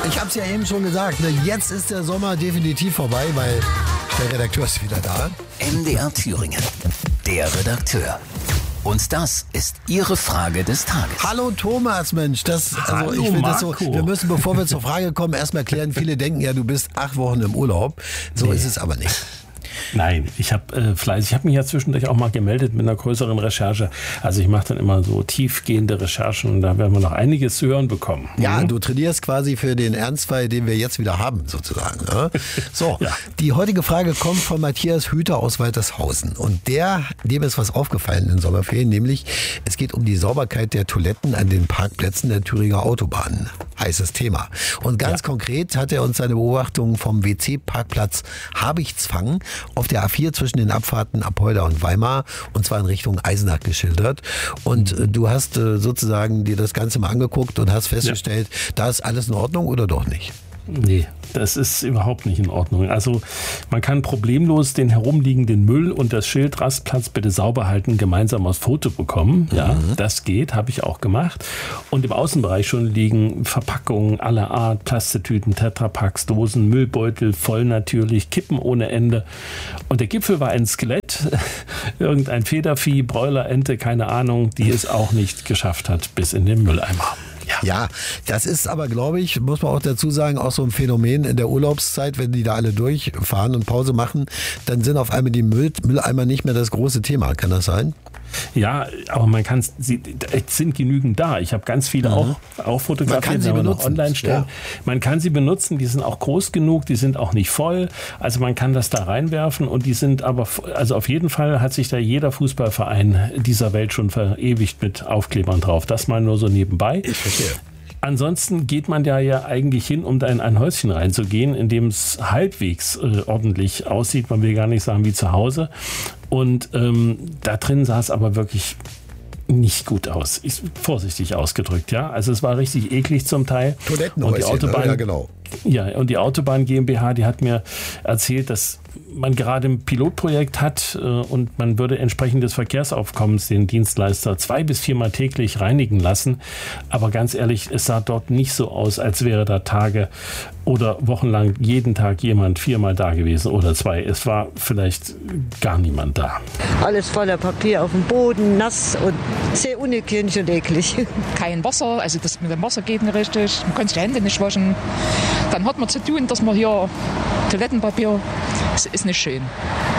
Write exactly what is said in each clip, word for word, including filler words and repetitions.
Ich habe es ja eben schon gesagt, ne? Jetzt ist der Sommer definitiv vorbei, weil der Redakteur ist wieder da. M D R Thüringen, der Redakteur. Und das ist Ihre Frage des Tages. Hallo Thomas, Mensch, das, also Hallo, ich finde das so, Marco. wir müssen, bevor wir zur Frage kommen, erstmal klären, viele denken ja, du bist acht Wochen im Urlaub. So Nee. ist es aber nicht. Nein, ich habe äh, fleißig. Ich habe mich ja zwischendurch auch mal gemeldet mit einer größeren Recherche. Also ich mache dann immer so tiefgehende Recherchen und da werden wir noch einiges zu hören bekommen. Ja, Mhm. du trainierst quasi für den Ernstfall, den wir jetzt wieder haben, sozusagen. Ne? So, Ja. Die heutige Frage kommt von Matthias Hüter aus Waltershausen. Und der, dem ist was aufgefallen in den Sommerferien, nämlich es geht um die Sauberkeit der Toiletten an den Parkplätzen der Thüringer Autobahnen. Heißes Thema. Und ganz Ja. konkret hat er uns seine Beobachtungen vom W C-Parkplatz Habichtsfang auf der A vier zwischen den Abfahrten Apolda und Weimar, und zwar in Richtung Eisenach, geschildert. Und äh, du hast äh, sozusagen dir das Ganze mal angeguckt und hast festgestellt, da ist alles in Ordnung oder doch nicht? Nee, das ist überhaupt nicht in Ordnung. Also man kann problemlos den herumliegenden Müll und das Schild Rastplatz bitte sauber halten gemeinsam aufs Foto bekommen. Ja, mhm. Das geht, habe ich auch gemacht. Und im Außenbereich schon liegen Verpackungen aller Art, Plastetüten, Tetrapacks, Dosen, Müllbeutel, voll natürlich, Kippen ohne Ende. Und der Gipfel war ein Skelett, irgendein Federvieh, Bräuler, Ente, keine Ahnung, die es auch nicht geschafft hat bis in den Mülleimer. Ja. Ja, das ist aber, glaube ich, muss man auch dazu sagen, auch so ein Phänomen in der Urlaubszeit, wenn die da alle durchfahren und Pause machen, dann sind auf einmal die Müll, Mülleimer nicht mehr das große Thema. Kann das sein? Ja, aber man kann, sie es sind genügend da. Ich habe ganz viele mhm. auch, auch fotografiert, man kann sie benutzen. Online stellen. Ja. Man kann sie benutzen, die sind auch groß genug, die sind auch nicht voll. Also man kann das da reinwerfen und die sind aber, also auf jeden Fall hat sich da jeder Fußballverein dieser Welt schon verewigt mit Aufklebern drauf. Das mal nur so nebenbei. Ich verstehe. Ansonsten geht man ja ja eigentlich hin, um da in ein Häuschen reinzugehen, in dem es halbwegs äh, ordentlich aussieht. Man will gar nicht sagen wie zu Hause. Und ähm, da drin sah es aber wirklich nicht gut aus. Ist vorsichtig ausgedrückt, ja. Also es war richtig eklig zum Teil. Toilettenhäuschen, und die Autobahn, ja genau. Ja, und die Autobahn GmbH, die hat mir erzählt, dass man gerade ein Pilotprojekt hat äh, und man würde entsprechend des Verkehrsaufkommens den Dienstleister zwei bis viermal täglich reinigen lassen. Aber ganz ehrlich, es sah dort nicht so aus, als wäre da Tage oder wochenlang jeden Tag jemand viermal da gewesen oder zwei. Es war vielleicht gar niemand da. Alles voller Papier auf dem Boden, nass und sehr unhygienisch und eklig. Kein Wasser, also das mit dem Wasser geht nicht richtig. Man kann sich die Hände nicht waschen. Dann hat man zu tun, dass man hier Toilettenpapier, das ist nicht schön.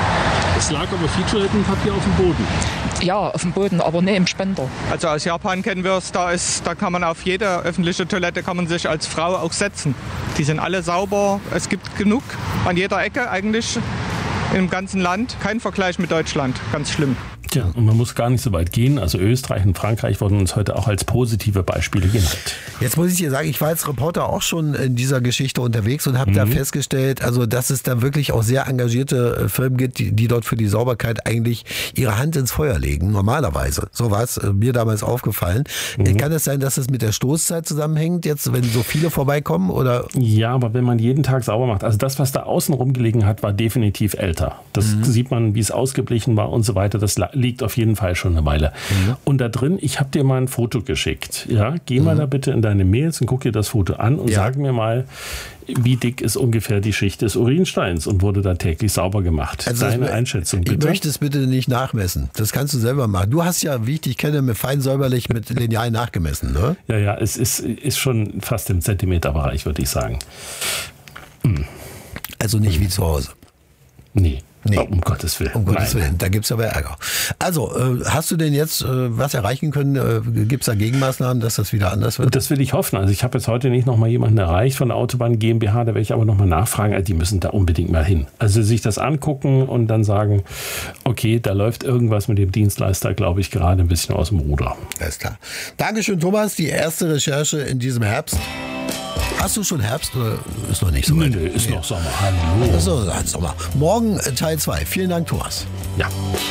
Es lag aber viel Toilettenpapier auf dem Boden. Ja, auf dem Boden, aber nicht im Spender. Also aus Japan kennen wir es, da, ist, da kann man auf jede öffentliche Toilette kann man sich als Frau auch setzen. Die sind alle sauber, es gibt genug an jeder Ecke eigentlich im ganzen Land. Kein Vergleich mit Deutschland, ganz schlimm. Tja, und man muss gar nicht so weit gehen. Also Österreich und Frankreich wurden uns heute auch als positive Beispiele genannt. Jetzt muss ich dir sagen, ich war als Reporter auch schon in dieser Geschichte unterwegs und habe mhm. da festgestellt, also dass es da wirklich auch sehr engagierte Firmen gibt, die, die dort für die Sauberkeit eigentlich ihre Hand ins Feuer legen, normalerweise. So war es mir damals aufgefallen. Mhm. Kann es sein, dass es mit der Stoßzeit zusammenhängt, jetzt wenn so viele vorbeikommen? Oder? Ja, aber wenn man jeden Tag sauber macht, also das, was da außen rumgelegen hat, war definitiv älter. Das mhm. sieht man, wie es ausgeblichen war und so weiter. Das liegt auf jeden Fall schon eine Weile. Mhm. Und da drin, ich habe dir mal ein Foto geschickt. Ja, geh mhm. mal da bitte in deine Mails und guck dir das Foto an und ja. sag mir mal, wie dick ist ungefähr die Schicht des Urinsteins und wurde da täglich sauber gemacht. Also Deine das, Einschätzung bitte. Ich möchte es bitte nicht nachmessen. Das kannst du selber machen. Du hast ja, wie ich dich kenne, mit fein säuberlich mit Lineal nachgemessen, ne? Ja, ja, es ist, ist schon fast im Zentimeterbereich, würde ich sagen. Hm. Also nicht hm. wie zu Hause. Nee. Nee. Oh, um Gottes Willen. Um Gottes Nein. Willen, da gibt es aber Ärger. Also, äh, hast du denn jetzt äh, was erreichen können? Äh, gibt es da Gegenmaßnahmen, dass das wieder anders wird? Das will ich hoffen. Also ich habe jetzt heute nicht nochmal jemanden erreicht von der Autobahn GmbH, da werde ich aber nochmal nachfragen. Also die müssen da unbedingt mal hin. Also sich das angucken und dann sagen, okay, da läuft irgendwas mit dem Dienstleister, glaube ich, gerade ein bisschen aus dem Ruder. Alles klar. Dankeschön, Thomas. Die erste Recherche in diesem Herbst. Hast du schon Herbst oder ist noch nicht so weit? Nee, nee, ist nee. noch Sommer. Hallo. Das ist noch Sommer. Morgen Teil zwei. Vielen Dank, Thomas. Ja.